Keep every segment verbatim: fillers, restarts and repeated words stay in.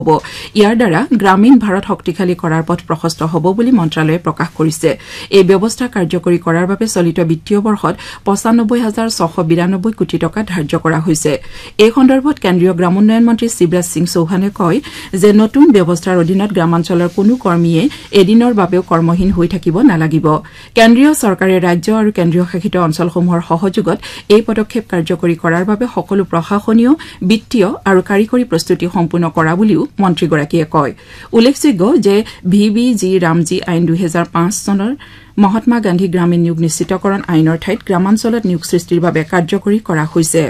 হ'ব। ইয়াৰ দ্বাৰা গ্ৰামীণ ভাৰত শক্তিশালী কৰাৰ পথ প্ৰশস্ত হ'ব বুলি মন্ত্ৰালয়ে প্ৰকাশ কৰিছে। এই ব্যৱস্থা কাৰ্যকৰী কৰাৰ বাবে চলিত বিত্তীয় বৰ্ষত পঁচানব্বৈ হাজাৰ ছশ বিৰানব্বৈ কোটি টকা ধাৰ্য কৰা হৈছে। এই সন্দৰ্ভত কেন্দ্ৰীয় গ্ৰামোন্নয়ন মন্ত্ৰী শিৱৰাজ সিং চৌহানে কয় যে নতুন ব্যৱস্থাৰ অধীনত গ্ৰামাঞ্চলৰ কোনো কৰ্মীয়ে এদিনৰ বাবেও কৰ্মহীন হৈ থাকিব নালাগিব। কেন্দ্ৰীয় চৰকাৰে ৰাজ্য আৰু কেন্দ্ৰীয় শাসিত অঞ্চলসমূহৰ সহযোগত এই পদক্ষেপ কাৰ্যকৰী কৰাৰ বাবে সকলো প্ৰশাসনীয়, বিত্তীয় আৰু কাৰিকৰী প্ৰস্তুতি সম্পূৰ্ণ কৰা বুলিও মন্ত্ৰীগৰাকীয়ে কয়। উল্লেখযোগ্য যে ভি বি জি ৰামজী আইন দুহেজাৰ পাঁচ চনৰ মহাত্মা গান্ধী গ্ৰামীণ নিয়োগ নিশ্চিতকৰণ আইনৰ ঠাইত গ্ৰামাঞ্চলত নিয়োগ সৃষ্টিৰ বাবে কাৰ্যকৰী কৰা হৈছে।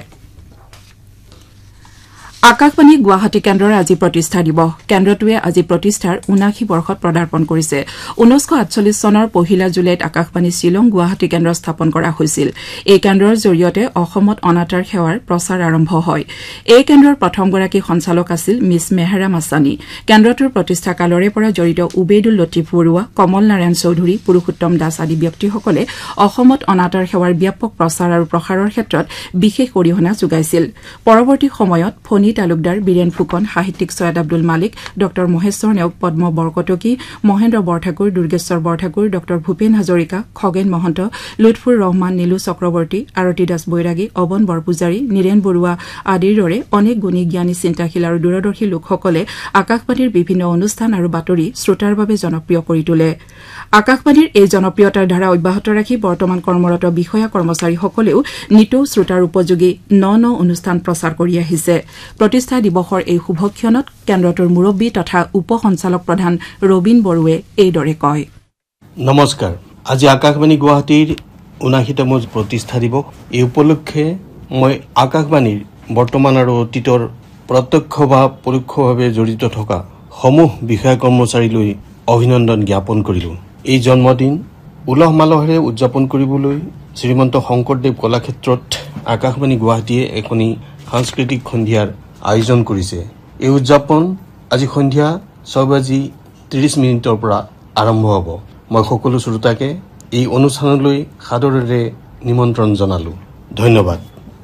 আকাশবাণী গুৱাহাটী কেন্দ্ৰৰ আজি প্ৰতিষ্ঠা দিৱস। কেন্দ্ৰটোৱে আজি প্ৰতিষ্ঠাৰ ঊনাশী বৰ্ষত পদাৰ্পণ কৰিছে। ঊনৈশ আঠচল্লিছ চনৰ পহিলা জুলাইত আকাশবাণী শ্বিলং গুৱাহাটী কেন্দ্ৰ স্থাপন কৰা হৈছিল। এই কেন্দ্ৰৰ জৰিয়তে অসমত অনাতাঁৰ সেৱাৰ প্ৰচাৰ আৰম্ভ হয়। এই কেন্দ্ৰৰ প্ৰথমগৰাকী সঞ্চালক আছিল মিছ মেহেৰা মাছানী। কেন্দ্ৰটোৰ প্ৰতিষ্ঠা কালৰে পৰা জড়িত উবেইদুল লতিফ বৰুৱা, কমল নাৰায়ণ চৌধুৰী, পুৰুষোত্তম দাস আদি ব্যক্তিসকলে অসমত অনাতাঁৰ সেৱাৰ ব্যাপক প্ৰচাৰ আৰু প্ৰসাৰৰ ক্ষেত্ৰত বিশেষ অৰিহণা যোগাইছিল। পৰৱৰ্তী সময়ত ফণী তালুকদাৰ, বীৰেন ফুকন, সাহিত্যিক ছৈয়দ আব্দুল মালিক, ড মহেশ্বৰ নেওগ, পদ্ম বৰকটকী, মহেন্দ্ৰ বৰঠাকুৰ, দুৰ্গেশ্বৰ বৰঠাকুৰ, ড ভূপেন হাজৰিকা, খগেন মহন্ত, লুৎফুৰ ৰহমান, নীলু চক্ৰৱৰ্তী, আৰতী দাস বৈৰাগী, অৱন বৰপূজাৰী, নীৰেণ বৰুৱা আদিৰ দৰে অনেক গুণী জ্ঞানী, চিন্তাশীল আৰু দূৰদৰ্শী লোকসকলে আকাশবাণীৰ বিভিন্ন অনুষ্ঠান আৰু বাতৰি শ্ৰোতাৰ বাবে জনপ্ৰিয় কৰি তোলে। আকাশবাণীৰ এই জনপ্ৰিয়তাৰ ধাৰা অব্যাহত ৰাখি বৰ্তমান কৰ্মৰত বিষয়া কৰ্মচাৰীসকলেও নিতৌ শ্ৰোতাৰ উপযোগী ন ন অনুষ্ঠান প্ৰচাৰ কৰি আহিছে। প্ৰতিষ্ঠা দিৱসৰ এই শুভক্ষণত কেন্দ্ৰটোৰ মুৰব্বী তথা উপ সঞ্চালক প্ৰধান ৰবীন বড়োৱে এইদৰে কয়। নমস্কাৰ। আজি আকাশবাণী গুৱাহাটীৰ ঊনাশীতম প্ৰতিষ্ঠা দিৱস। এই উপলক্ষে মই আকাশবাণীৰ বৰ্তমান আৰু অতীতৰ প্ৰত্যক্ষ বা পৰোক্ষভাৱে জড়িত থকা সমূহ বিষয়া কৰ্মচাৰীলৈ অভিনন্দন জ্ঞাপন কৰিলোঁ। এই জন্মদিন উলহ মালহেৰে উদযাপন কৰিবলৈ শ্ৰীমন্ত শংকৰদেৱ কলাক্ষেত্ৰত আকাশবাণী গুৱাহাটীয়ে এখনি সাংস্কৃতিক সন্ধিয়াৰ আয়োজন কৰিছে। এই উদযাপন আজি সন্ধিয়া ছয় বাজি ত্ৰিশ মিনিটৰ পৰা আৰম্ভ হ'ব। মই সকলো শ্ৰোতাকে এই অনুষ্ঠানলৈ সাদৰেৰে নিমন্ত্ৰণ জনালোঁ। ধন্যবাদ।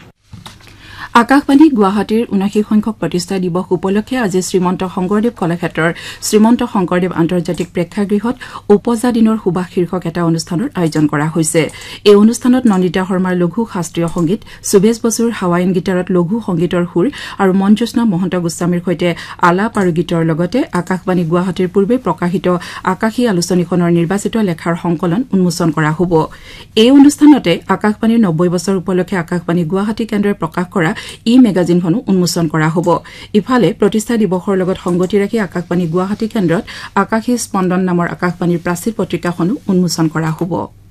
আকাশবাণী গুৱাহাটীৰ ঊনাশী সংখ্যক প্ৰতিষ্ঠা দিৱস উপলক্ষে আজি শ্ৰীমন্ত শংকৰদেৱ কলাক্ষেত্ৰৰ শ্ৰীমন্ত শংকৰদেৱ আন্তৰ্জাতিক প্ৰেক্ষাগৃহত উপজা দিনৰ সুবাস শীৰ্ষক এটা অনুষ্ঠানৰ আয়োজন কৰা হৈছে। এই অনুষ্ঠানত নন্দিতা শৰ্মাৰ লঘু শাস্ত্ৰীয় সংগীত, সুবেশ বসুৰ হাৱাইন গীটাৰত লঘু সংগীতৰ সুৰ আৰু মঞ্জোৎস্না মহন্ত গোস্বামীৰ সৈতে আলাপ আৰু গীতৰ লগতে আকাশবাণী গুৱাহাটীৰ পূৰ্বে প্ৰকাশিত আকাশী আলোচনীখনৰ নিৰ্বাচিত লেখাৰ সংকলন উন্মোচন কৰা হ'ব। এই অনুষ্ঠানতে আকাশবাণীৰ নব্বৈ বছৰ উপলক্ষে আকাশবাণী গুৱাহাটী কেন্দ্ৰই প্ৰকাশ কৰা ই মেগাজিনখনো উন্মোচন কৰা হ'ব। ইফালে প্ৰতিষ্ঠা দিৱসৰ লগত সংগতি ৰাখি আকাশবাণী গুৱাহাটী কেন্দ্ৰত আকাশী স্পন্দন নামৰ আকাশবাণীৰ প্ৰাচীৰ পত্ৰিকাখনো উন্মোচন কৰা হ'ব।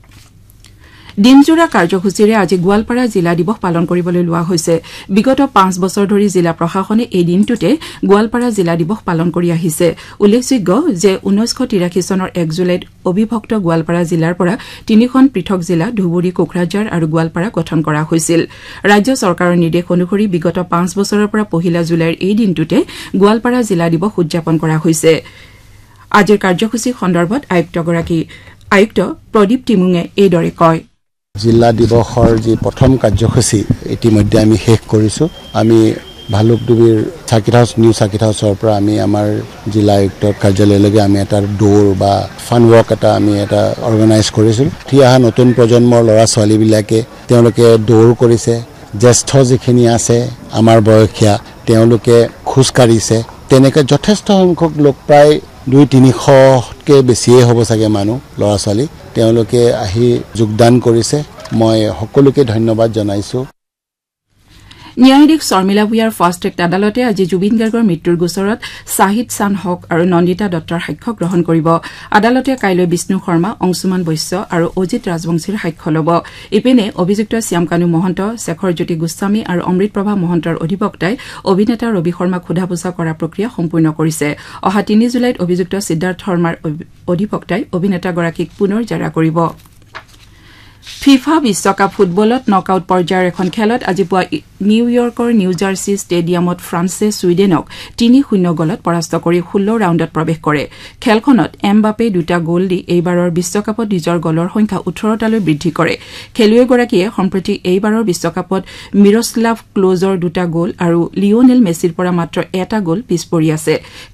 দিনজোৰা কাৰ্যসূচীৰে আজি গোৱালপাৰা জিলা দিৱস পালন কৰিবলৈ লোৱা হৈছে। বিগত পাঁচ বছৰ ধৰি জিলা প্ৰশাসনে এই দিনটোতে গোৱালপাৰা জিলা দিৱস পালন কৰি আহিছে। উল্লেখযোগ্য যে ঊনৈশ তিৰাশী চনৰ এক জুলাইত অবিভক্ত গোৱালপাৰা জিলাৰ পৰা তিনিখন পৃথক জিলা ধুবুৰী, কোকৰাঝাৰ আৰু গোৱালপাৰা গঠন কৰা হৈছিল। ৰাজ্য চৰকাৰৰ নিৰ্দেশ অনুসৰি বিগত পাঁচ বছৰৰ পৰা পহিলা জুলাইৰ এই দিনটোতে গোৱালপাৰা জিলা দিৱস উদযাপন কৰা হৈছে। আজিৰ কাৰ্যসূচী সন্দৰ্ভত আয়ুক্তগৰাকী আয়ুক্ত প্ৰদীপ টিমুঙে এইদৰে কয়। জিলা দিৱসৰ যি প্ৰথম কাৰ্যসূচী ইতিমধ্যে আমি শেষ কৰিছোঁ। আমি ভালুকডুবিৰ চাৰ্কিট হাউচ নিউ চাৰ্কিট হাউচৰ পৰা আমি আমাৰ জিলা আয়ুক্তৰ কাৰ্যালয়লৈকে আমি এটা দৌৰ বা ফান ৱক এটা আমি এটা অৰ্গেনাইজ কৰিছিলোঁ। উঠি অহা নতুন প্ৰজন্মৰ ল'ৰা ছোৱালীবিলাকে তেওঁলোকে দৌৰ কৰিছে। জ্যেষ্ঠ যিখিনি আছে আমাৰ বয়সীয়া তেওঁলোকে খোজকাঢ়িছে। তেনেকৈ যথেষ্ট সংখ্যক লোক, প্ৰায় দুই তিনিশতকৈ বেছিয়ে হ'ব চাগে মানুহ, ল'ৰা ছোৱালী তেওঁলোকে আহি যোগদান কৰিছে। মই সকলোকে ধন্যবাদ জনাইছোঁ। ন্যায়াধীশ শৰ্মিলা ভূঞাৰ ফাষ্ট ট্ৰেক আদালতে আজি জুবিন গাৰ্গৰ মৃত্যুৰ গোচৰত শ্বাহিদ চান হক আৰু নন্দিতা দত্তৰ সাক্ষ্য গ্ৰহণ কৰিব। আদালতে কাইলৈ বিষ্ণু শৰ্মা, অংশুমান বৈশ্য আৰু অজিত ৰাজবংশীৰ সাক্ষ্য ল'ব। ইপিনে অভিযুক্ত শ্যামকানু মহন্ত, শেখৰজ্যোতি গোস্বামী আৰু অমৃতপ্ৰভা মহন্তৰ অধিবক্তাই অভিনেতা ৰবি শৰ্মাক সোধা পোছা কৰা প্ৰক্ৰিয়া সম্পূৰ্ণ কৰিছে। অহা তিনি জুলাইত অভিযুক্ত সিদ্ধাৰ্থ শৰ্মাৰ অধিবক্তাই অভিনেতাগৰাকীক পুনৰ জেৰা কৰিব। ফিফা বিশ্বকাপ ফুটবলত নকআউট পৰ্যায়ৰ এখন খেলত আজি পুৱা নিউয়ৰ্কৰ নিউ জাৰ্চি ষ্টেডিয়ামত ফ্ৰান্সে ছুইডেনক তিনি শূন্য গলত পৰাস্ত কৰি ষোল্ল ৰাউণ্ডত প্ৰৱেশ কৰে খেলখনত এমবাপে দুটা গ'ল দি এইবাৰৰ বিশ্বকাপত নিজৰ গলৰ সংখ্যা ওঠৰটালৈ বৃদ্ধি কৰে খেলুৱৈগৰাকীয়ে সম্প্ৰতি এইবাৰৰ বিশ্বকাপত মিৰস্লাভ ক্লোজৰ দুটা গ'ল আৰু লিঅনেল মেছিৰ পৰা মাত্ৰ এটা গ'ল পিছ পৰি আছে